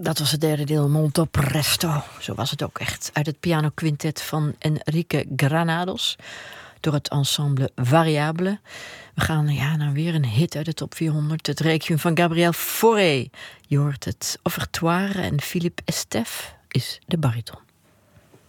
Dat was het derde deel, Molto Presto. Zo was het ook echt. Uit het pianoquintet van Enrique Granados. Door het ensemble Variable. We gaan naar weer een hit uit de top 400. Het Requiem van Gabriel Fauré. Je hoort het offertoire en Philippe Estève is de bariton.